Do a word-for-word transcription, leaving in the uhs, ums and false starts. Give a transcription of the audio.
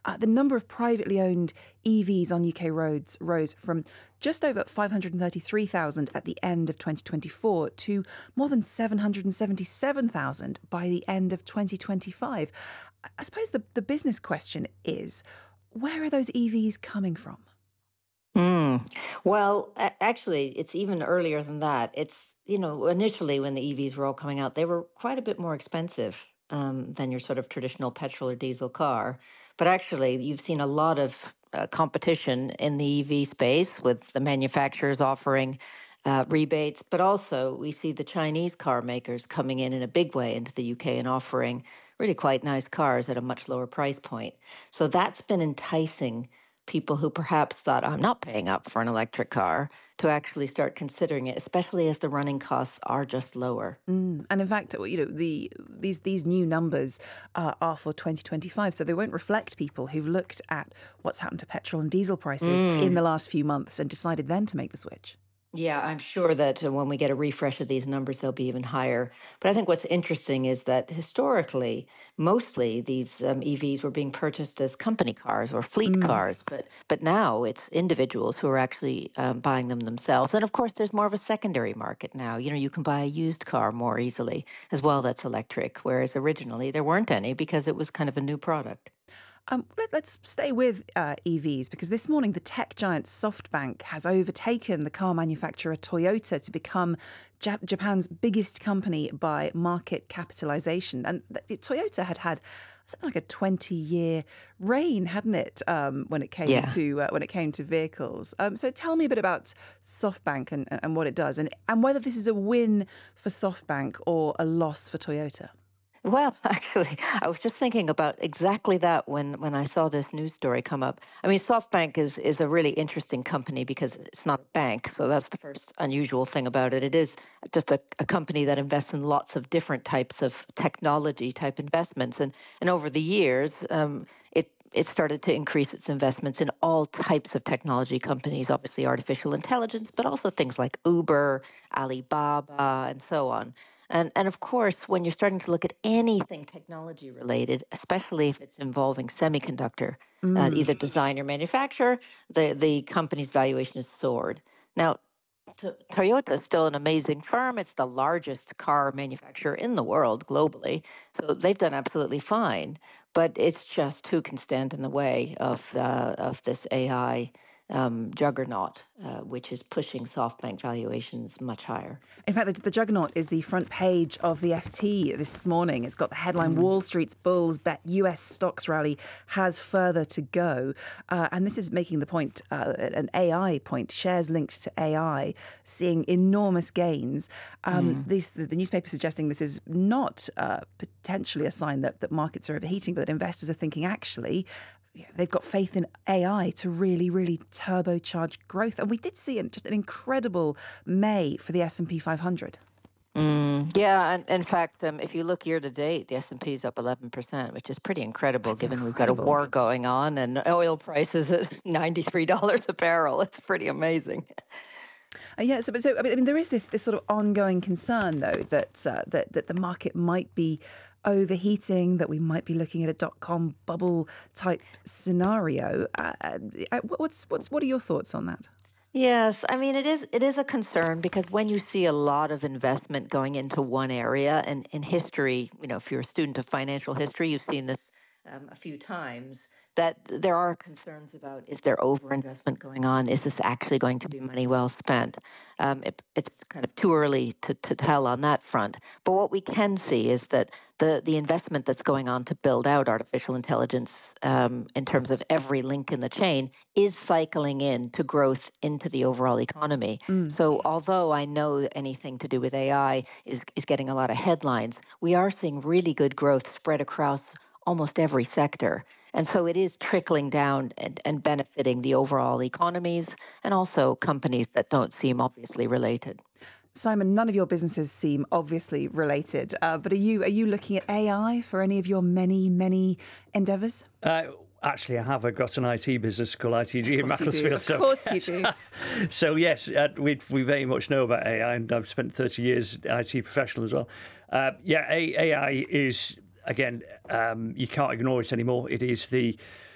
uh, the number of privately owned E Vs on U K roads rose from just over five hundred thirty-three thousand at the end of twenty twenty-four to more than seven hundred seventy-seven thousand by the end of twenty twenty-five. I suppose the, the business question is, where are those E Vs coming from? Mm. Well, a- actually, it's even earlier than that. It's, you know, initially when the E Vs were all coming out, they were quite a bit more expensive um, than your sort of traditional petrol or diesel car. But actually, you've seen a lot of uh, competition in the E V space with the manufacturers offering uh, rebates, but also we see the Chinese car makers coming in in a big way into the U K and offering really quite nice cars at a much lower price point. So that's been enticing people who perhaps thought, I'm not paying up for an electric car, to actually start considering it, especially as the running costs are just lower. Mm. And in fact, you know, the these these new numbers uh, are for twenty twenty-five, so they won't reflect people who've looked at what's happened to petrol and diesel prices in Mm. the last few months and decided then to make the switch. Yeah, I'm sure that uh, when we get a refresh of these numbers, they'll be even higher. But I think what's interesting is that historically, mostly these um, E Vs were being purchased as company cars or fleet Mm. cars, but but now it's individuals who are actually um, buying them themselves. And of course, there's more of a secondary market now. You know, you can buy a used car more easily as well that's electric, whereas originally there weren't any because it was kind of a new product. Um, let, us stay with uh, E Vs because this morning the tech giant SoftBank has overtaken the car manufacturer Toyota to become Jap- Japan's biggest company by market capitalization. And th- Toyota had had something like a twenty-year reign, hadn't it, um, when it came Yeah. to uh, when it came to vehicles? Um, so tell me a bit about SoftBank and, and what it does, and and whether this is a win for SoftBank or a loss for Toyota. Well, actually, I was just thinking about exactly that when, when I saw this news story come up. I mean, SoftBank is, is a really interesting company because it's not a bank. So that's the first unusual thing about it. It is just a, a company that invests in lots of different types of technology type investments. And, and over the years, um, it it started to increase its investments in all types of technology companies, obviously artificial intelligence, but also things like Uber, Alibaba, and so on. And, and of course, when you're starting to look at anything technology related, especially if it's involving semiconductor, uh, Mm. either design or manufacture, the, the company's valuation has soared. Now, to- Toyota is still an amazing firm. It's the largest car manufacturer in the world globally. So they've done absolutely fine. But it's just who can stand in the way of, uh, of this A I um, juggernaut, uh, which is pushing SoftBank valuations much higher. In fact, the, the juggernaut is the front page of the F T this morning. It's got the headline, Mm. Wall Street's bulls bet U S stocks rally has further to go. Uh, and this is making the point, uh, an A I point, shares linked to A I, seeing enormous gains. Um, Mm. this, the, the newspaper suggesting this is not uh, potentially a sign that, that markets are overheating, but that investors are thinking, actually, you know, they've got faith in A I to really, really turbocharge growth. And we did see an, just an incredible May for the S and P five hundred. Mm, yeah, and in fact, um, if you look year to date, the S and P is up eleven percent, which is pretty incredible That's given we've got a incredible. war going on and oil prices at ninety-three dollars a barrel. It's pretty amazing. Uh, yeah, so, but so I mean, there is this this sort of ongoing concern, though, that uh, that that the market might be overheating, that we might be looking at a dot com bubble type scenario. Uh, uh, what's what's what are your thoughts on that? Yes, I mean it is it is a concern because when you see a lot of investment going into one area and in history, you know, if you're a student of financial history, you've seen this um, a few times that there are concerns about is there overinvestment going on? Is this actually going to be money well spent? Um, it, it's kind of too early to, to tell on that front. But what we can see is that the the investment that's going on to build out artificial intelligence um, in terms of every link in the chain is cycling in to growth into the overall economy. Mm. So although I know that anything to do with A I is, is getting a lot of headlines, we are seeing really good growth spread across almost every sector. And so it is trickling down and, and benefiting the overall economies and also companies that don't seem obviously related. Simon, none of your businesses seem obviously related, uh, but are you are you looking at A I for any of your many many endeavours? Uh, actually, I have. I've got an I T business called I T G Of in course you do. Macclesfield. Of course you do. So yes, uh, we we very much know about A I, and I've spent thirty years I T professional as well. Uh, yeah, A- AI is again, um, you can't ignore it anymore. It is the